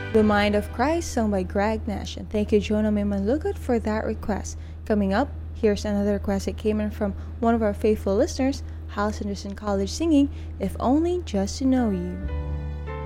The Mind of Christ, sung by Greg Nash. And thank you, Jonah Mimanlugot, for that request. Coming up, here's another request that came in from one of our faithful listeners, House Henderson College, singing If Only Just to Know You.